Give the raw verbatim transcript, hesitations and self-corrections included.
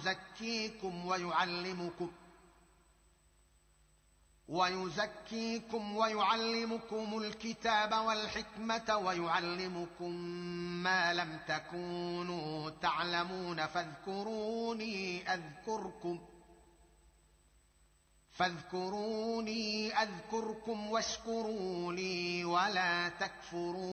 ويزكيكم ويعلمكم ويزكيكم ويعلمكم الكتاب والحكمة ويعلمكم ما لم تكونوا تعلمون فاذكروني أذكركم فاذكروني أذكركم واشكروا لي ولا تكفرون